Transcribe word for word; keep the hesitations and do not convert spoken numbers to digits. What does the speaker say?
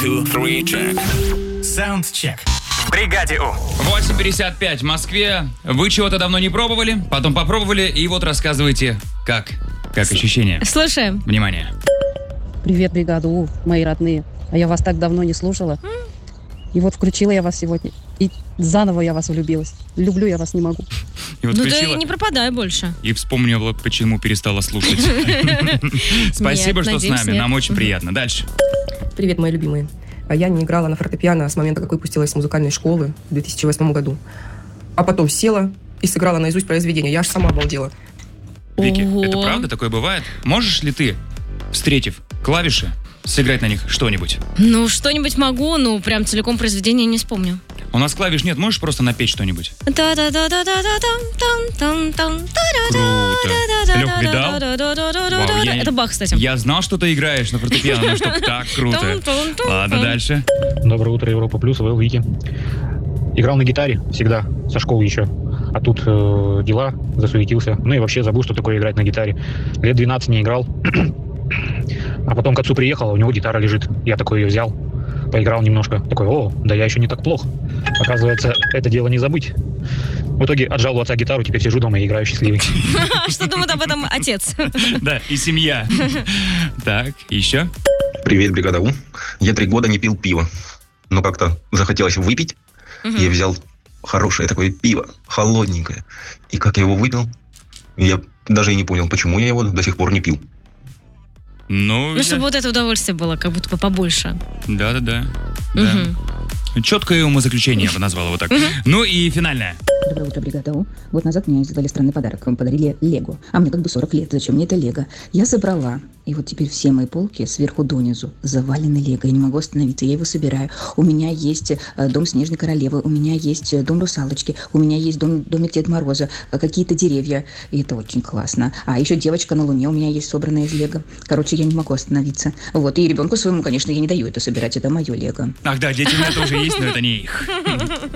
two, three, check. Саундчек. В бригаде У. восемь пятьдесят пять в Москве. Вы чего-то давно не пробовали, потом попробовали, и вот рассказывайте, как. Как ощущения. Слушаем. Внимание. Привет, бригада У, мои родные. А я вас так давно не слушала. И вот включила я вас сегодня. И заново я вас влюбилась. Люблю я вас не могу. И вот Ну включила, ты не пропадай больше. и вспомнила, почему перестала слушать. Спасибо, Нет, что с надеюсь, нами. нет. Нам очень приятно. Дальше. Привет, мои любимые. А я не играла на фортепиано с момента, как выпустилась из музыкальной школы в две тысячи восьмом году. А потом села и сыграла наизусть произведение. Я аж сама обалдела. Вики, Ого. это правда? Такое бывает? Можешь ли ты, встретив клавиши, сыграть на них что-нибудь? Ну, что-нибудь могу, ну, прям целиком произведение не вспомню. У нас клавиш нет, можешь просто напеть что-нибудь? Круто. Лёх, видал? Вау, я- Это Бах, кстати. Я знал, что ты играешь на фортепиано, но чтоб так круто. Ладно, дальше. Доброе утро, Европа Плюс, Вэл Вики. Играл на гитаре всегда, со школы еще. А тут э, дела, засуетился. Ну и вообще забыл, что такое играть на гитаре. Лет двенадцать не играл. А потом к отцу приехал, а у него гитара лежит. Я такой ее взял, поиграл немножко. Такой, о, да я еще не так плохо. Оказывается, это дело не забыть. В итоге отжал у отца гитару, теперь сижу дома и играю счастливый. Что думает об этом отец? Да, и семья. Так, еще? Привет, бригада У. Я три года не пил пиво, но как-то захотелось выпить. Я взял хорошее такое пиво, холодненькое. И как я его выпил, я даже и не понял, почему я его до сих пор не пил. Ну, Ну, я- чтобы вот это удовольствие было, как будто бы побольше. Да-да-да. Да. Мгм. Четкое умозаключение, я бы назвал его так. Ну и финальное. Доброе утро, бригада У. Год назад мне сделали странный подарок. Подарили Лего. А мне как бы сорок лет. Зачем мне это Лего? Я забрала. И вот теперь все мои полки сверху донизу завалены Лего. Я не могу остановиться. Я его собираю. У меня есть э, дом Снежной Королевы. У меня есть э, дом Русалочки. У меня есть дом, домик Деда Мороза. э, Какие-то деревья. И это очень классно. А еще девочка на Луне у меня есть собранная из Лего. Короче, я не могу остановиться. Вот. И ребенку своему, конечно, я не даю это собирать. Это мое Лего. Ах да, дети у меня тоже есть, но это не их.